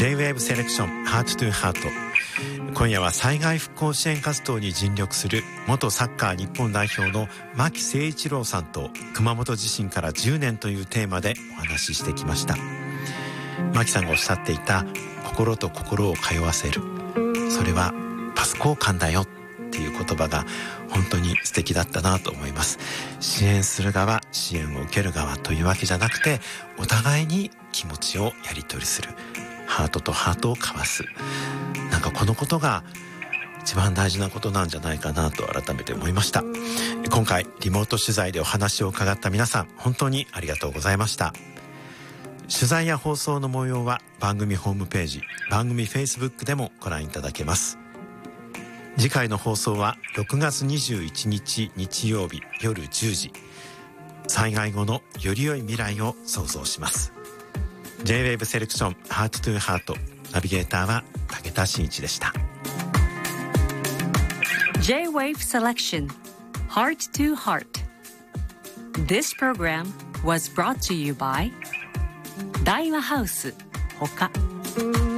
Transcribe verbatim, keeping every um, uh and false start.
J-ウェーブ セレクションハートトゥーハート。今夜は災害復興支援活動に尽力する元サッカー日本代表の牧誠一郎さんと熊本地震からじゅうねんというテーマでお話ししてきました。牧さんがおっしゃっていた心と心を通わせる、それはパス交換だよっていう言葉が本当に素敵だったなと思います。支援する側、支援を受ける側というわけじゃなくて、お互いに気持ちをやり取りする、ハートとハートを交わす、なんかこのことが一番大事なことなんじゃないかなと改めて思いました。今回リモート取材でお話を伺った皆さん、本当にありがとうございました。取材や放送の模様は番組ホームページ、番組 Facebook でもご覧いただけます。次回の放送はろくがつにじゅういちにち日曜日夜じゅうじ。災害後のより良い未来を創造します。 J-ウェーブ セレクションハートトゥーハート、ナビゲーターは武田真一でした。 J-ウェーブ Selection Heart to Heart. This program was brought to you by 大和ハウスほか。